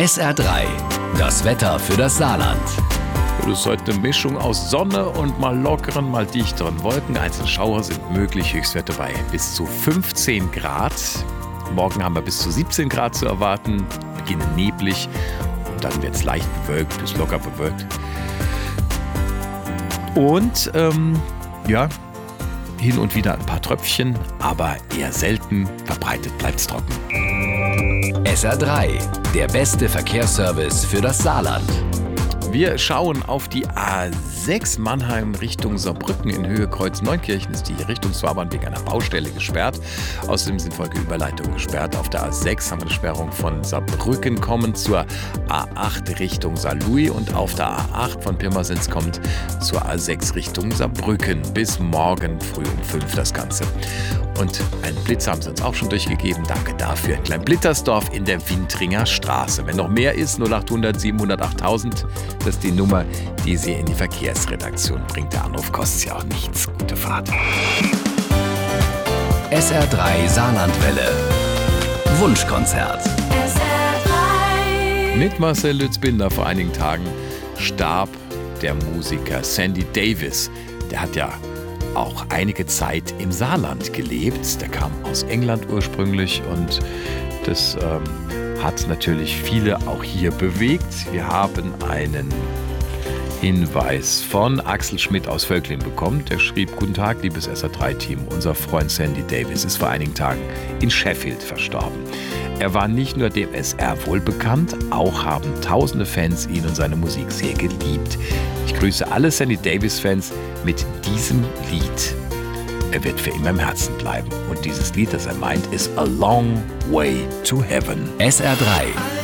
SR3, das Wetter für das Saarland. Es ist heute eine Mischung aus Sonne und mal lockeren, mal dichteren Wolken. Einzelne Schauer sind möglich, Höchstwerte bei bis zu 15 Grad. Morgen haben wir bis zu 17 Grad zu erwarten, beginnen neblig und dann wird es leicht bewölkt bis locker bewölkt. Und hin und wieder ein paar Tröpfchen, aber eher selten, verbreitet bleibt's trocken. SR3, der beste Verkehrsservice für das Saarland. Wir schauen auf die A6 Mannheim Richtung Saarbrücken. In Höhe Kreuz Neunkirchen ist die Richtungsfahrbahn wegen einer Baustelle gesperrt. Außerdem sind Folgeüberleitungen gesperrt. Auf der A6 haben wir eine Sperrung von Saarbrücken kommend zur A8 Richtung Saarlouis und auf der A8 von Pirmasens kommt zur A6 Richtung Saarbrücken. Bis morgen früh um 5 das Ganze. Und einen Blitz haben sie uns auch schon durchgegeben. Danke dafür. In Klein-Blittersdorf in der Wintringer Straße. Wenn noch mehr ist, 0800 700 8000. Das ist die Nummer, die Sie in die Verkehrsredaktion bringt. Der Anruf kostet ja auch nichts. Gute Fahrt. SR3 Saarlandwelle. Wunschkonzert. Mit Marcel Lützbinder vor einigen Tagen starb der Musiker Sandy Davis. Der hat ja auch einige Zeit im Saarland gelebt. Der kam aus England ursprünglich und das hat natürlich viele auch hier bewegt. Wir haben einen Hinweis von Axel Schmidt aus Völklin bekommen. Der schrieb: Guten Tag, liebes SR3-Team. Unser Freund Sandy Davis ist vor einigen Tagen in Sheffield verstorben. Er war nicht nur dem SR wohlbekannt, auch haben tausende Fans ihn und seine Musik sehr geliebt. Ich grüße alle Sandy Davis-Fans mit diesem Lied. Er wird für immer im Herzen bleiben. Und dieses Lied, das er meint, ist A Long Way to Heaven. SR3.